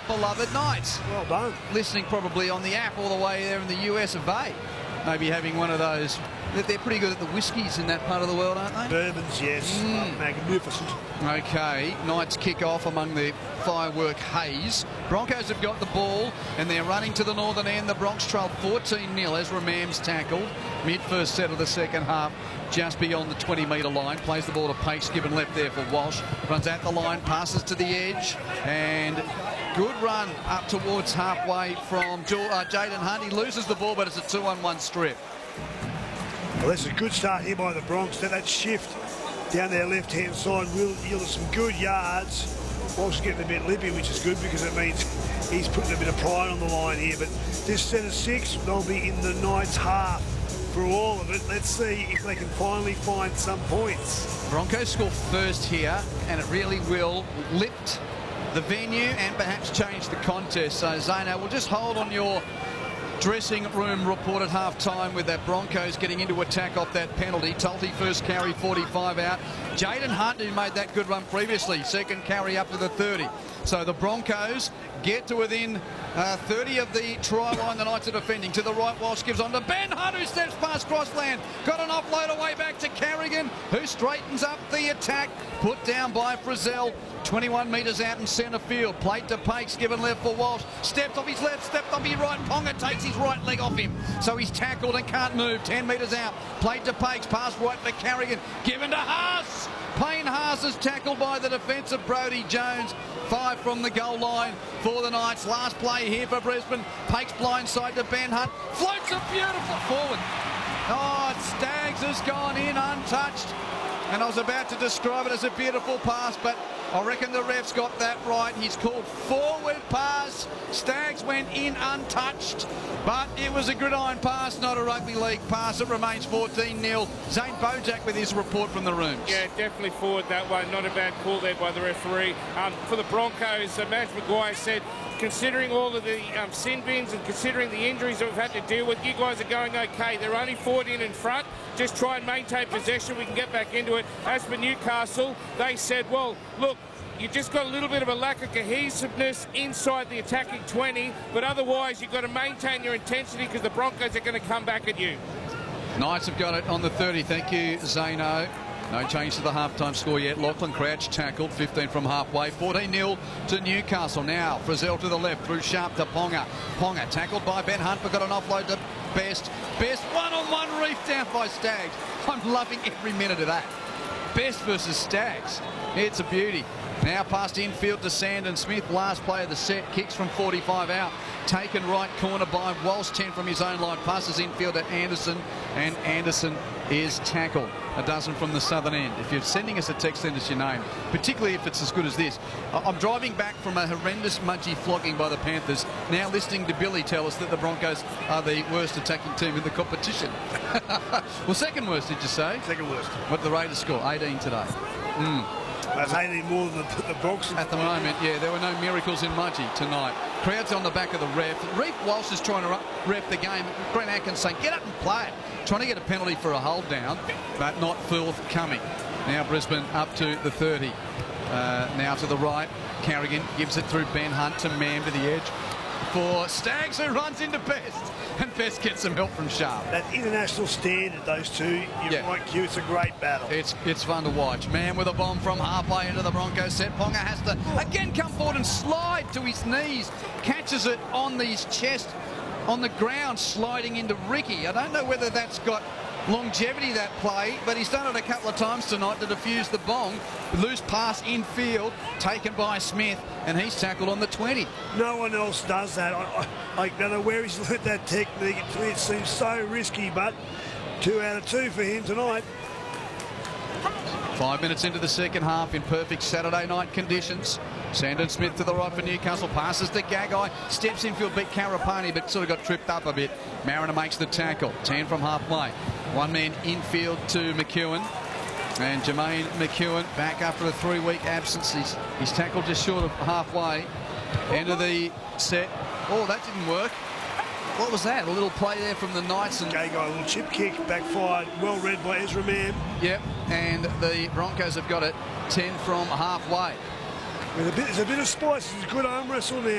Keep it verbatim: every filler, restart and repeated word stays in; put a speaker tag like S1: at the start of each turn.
S1: beloved Knights.
S2: Well done.
S1: Listening probably on the app all the way there in the U S of A. Maybe having one of those. They're pretty good at the whiskies in that part of the world, aren't they?
S2: Bourbons, yes.
S1: Mm.
S2: Oh, magnificent.
S1: Okay, Knights kick off among the firework haze. Broncos have got the ball and they're running to the northern end. The Bronx trail fourteen nil. Ezra Mams tackled mid first set of the second half, just beyond the twenty metre line. Plays the ball to Pace, given left there for Walsh. Runs at the line, passes to the edge, and good run up towards halfway from uh, Jaden Hunt. He loses the ball, but it's a two on one strip.
S2: Well, that's a good start here by the Bronx. That, that shift down their left-hand side will yield some good yards. Walsh getting a bit lippy, which is good because it means he's putting a bit of pride on the line here. But this set of six, they'll be in the Knights' half for all of it. Let's see if they can finally find some points.
S1: Broncos score first here, and it really will lift the venue and perhaps change the contest. So, Zano, we'll just hold on your dressing room report at half-time with that Broncos getting into attack off that penalty. Tulty first carry, forty-five out. Jaden Hunt, who made that good run previously, second carry up to the thirty. So the Broncos get to within uh, thirty of the try line. The Knights are defending. To the right, Walsh gives on to Ben Hunt, who steps past Crossland. Got an offload away back to Carrigan, who straightens up the attack. Put down by Frizzell. twenty-one metres out in centre field. Played to Pakes, given left for Walsh. Stepped off his left, stepped off his right. Ponga takes his right leg off him. So he's tackled and can't move. ten metres out. Played to Pakes, pass right for Carrigan. Given to Haas. Payne Haas is tackled by the defence of Brodie Jones. Five from the goal line for the Knights. Last play here for Brisbane. Pakes blindside to Ben Hunt. Floats a beautiful forward. Oh, Staggs has gone in untouched. And I was about to describe it as a beautiful pass, but I reckon the ref's got that right. He's called forward pass. Staggs went in untouched, but it was a gridiron pass, not a rugby league pass. It remains fourteen nil. Zane Bojak with his report from the rooms.
S3: Yeah, definitely forward that one. Not a bad call there by the referee. Um, for the Broncos, uh, Madge Maguire said, considering all of the um, sin bins and considering the injuries that we've had to deal with, you guys are going okay. They're only fourteen in front. Just try and maintain possession. We can get back into it. As for Newcastle, they said, well, look, you just got a little bit of a lack of cohesiveness inside the attacking twenty, but otherwise you've got to maintain your intensity because the Broncos are going to come back at you.
S1: Knights have got it on the thirty. Thank you, Zano. No change to the halftime score yet. Lachlan Crouch tackled, fifteen from halfway. fourteen nil to Newcastle. Now, Frizzell to the left, through Sharp to Ponga. Ponga tackled by Ben Hunt, but got an offload to Best. Best one-on-one reef down by Staggs. I'm loving every minute of that. Best versus Staggs. It's a beauty. Now past infield to Sandon Smith. Last play of the set. Kicks from forty-five out. Taken right corner by Walsh. ten from his own line. Passes infield to Anderson. And Anderson is tackled. A dozen from the southern end. If you're sending us a text, send us your name. Particularly if it's as good as this. I'm driving back from a horrendous Mudgee flogging by the Panthers. Now listening to Billy tell us that the Broncos are the worst attacking team in the competition. Well, second worst, did you say?
S2: Second worst.
S1: What the Raiders score? eighteen today. Mm.
S2: That's eighteen more than the, the Bronx.
S1: At the moment, yeah, there were no miracles in Mudgee tonight. Crowd's on the back of the ref. Reef Walsh is trying to ref the game. Brent Atkins saying, get up and play it. Trying to get a penalty for a hold down, but not forthcoming. Now Brisbane up to the thirty. Uh, now to the right. Carrigan gives it through Ben Hunt to Mam to the edge for Staggs, who runs into Best. And Best gets some help from Sharp.
S2: That international standard, those two, you're
S1: yeah.
S2: right, Q, it's a great battle.
S1: It's it's fun to watch. Man with a bomb from halfway into the Broncos set. Ponga has to again come forward and slide to his knees. Catches it on his chest, on the ground, sliding into Ricky. I don't know whether that's got longevity, that play, but he's done it a couple of times tonight to defuse the bong. Loose pass infield, taken by Smith, and he's tackled on the twenty.
S2: No one else does that. I, I, I don't know where he's learnt that technique. It seems so risky, but two out of two for him tonight.
S1: Five minutes into the second half in perfect Saturday night conditions. Sandon Smith to the right for Newcastle. Passes to Gagai. Steps infield, beat Karapani, but sort of got tripped up a bit. Mariner makes the tackle. ten from halfway. One man infield to McEwen. And Jermaine McEwen back after a three-week absence. He's, he's tackled just short of halfway. End of the set. Oh, that didn't work. What was that? A little play there from the Knights. And
S2: Gagai, a little chip kick, backfired. Well read by Ezra Mam.
S1: Yep, and the Broncos have got it ten from halfway.
S2: With a bit, there's a bit of spice. It's a good arm wrestle now.